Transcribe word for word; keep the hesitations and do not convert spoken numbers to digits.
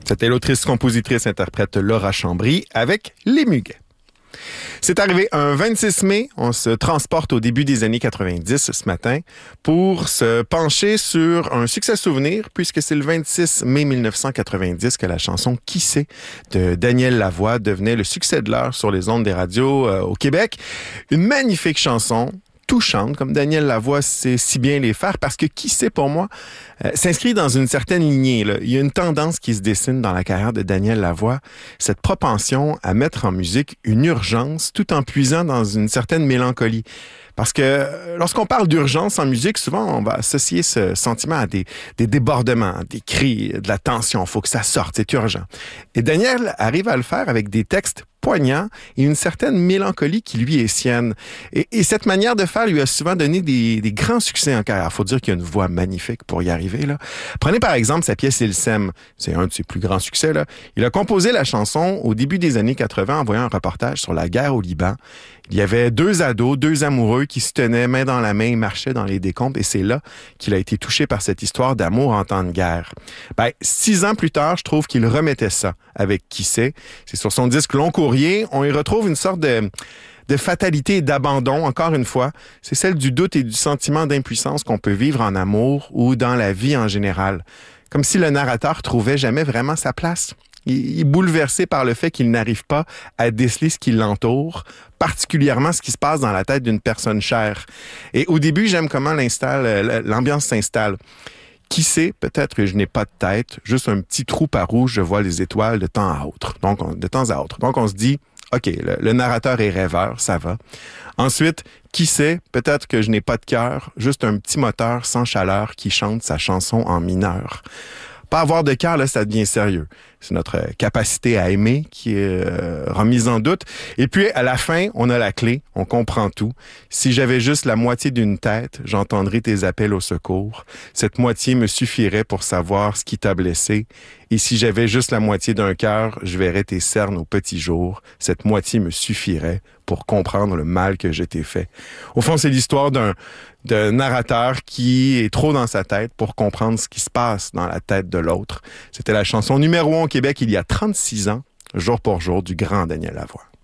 C'était l'autrice-compositrice-interprète Laura Chambry avec Les Muguets. C'est arrivé un vingt-six mai, on se transporte au début des années quatre-vingt-dix ce matin pour se pencher sur un succès souvenir puisque c'est le vingt-six mai mille neuf cent quatre-vingt-dix que la chanson Qui sait de Daniel Lavoie devenait le succès de l'heure sur les ondes des radios euh, au Québec. Une magnifique chanson, touchante, comme Daniel Lavoie sait si bien les faire, parce que Qui sait, pour moi, euh, s'inscrit dans une certaine lignée, là. Il y a une tendance qui se dessine dans la carrière de Daniel Lavoie, cette propension à mettre en musique une urgence tout en puisant dans une certaine mélancolie. Parce que lorsqu'on parle d'urgence en musique, souvent, on va associer ce sentiment à des, des débordements, des cris, de la tension. Il faut que ça sorte, c'est urgent. Et Daniel arrive à le faire avec des textes poignants et une certaine mélancolie qui lui est sienne. Et, et cette manière de faire lui a souvent donné des, des grands succès en carrière. Il faut dire qu'il a une voix magnifique pour y arriver, là. Prenez par exemple sa pièce Il s'aime. C'est un de ses plus grands succès, là. Il a composé la chanson au début des années quatre-vingt en voyant un reportage sur la guerre au Liban. Il y avait deux ados, deux amoureux qui se tenaient main dans la main et marchaient dans les décombres. Et c'est là qu'il a été touché par cette histoire d'amour en temps de guerre. Ben, six ans plus tard, je trouve qu'il remettait ça avec Qui sait. C'est sur son disque Long Courrier. On y retrouve une sorte de... de fatalité et d'abandon, encore une fois. C'est celle du doute et du sentiment d'impuissance qu'on peut vivre en amour ou dans la vie en général. Comme si le narrateur trouvait jamais vraiment sa place. Il est bouleversé par le fait qu'il n'arrive pas à déceler ce qui l'entoure, particulièrement ce qui se passe dans la tête d'une personne chère. Et au début, j'aime comment l'installe, l'ambiance s'installe. Qui sait, peut-être que je n'ai pas de tête, juste un petit trou par où je vois les étoiles de temps à autre. Donc, on, de temps à autre. Donc, on se dit, OK, le, le narrateur est rêveur, ça va. Ensuite, qui sait, peut-être que je n'ai pas de cœur, juste un petit moteur sans chaleur qui chante sa chanson en mineur. Pas avoir de cœur, là, ça devient sérieux. C'est notre capacité à aimer qui est euh, remise en doute. Et puis, à la fin, on a la clé, on comprend tout. Si j'avais juste la moitié d'une tête, j'entendrais tes appels au secours. Cette moitié me suffirait pour savoir ce qui t'a blessé. Et si j'avais juste la moitié d'un cœur, je verrais tes cernes au petit jour. Cette moitié me suffirait pour comprendre le mal que je t'ai fait. Au fond, c'est l'histoire d'un, d'un narrateur qui est trop dans sa tête pour comprendre ce qui se passe dans la tête de l'autre. C'était la chanson numéro un au Québec il y a trente-six ans, jour pour jour, du grand Daniel Lavoie.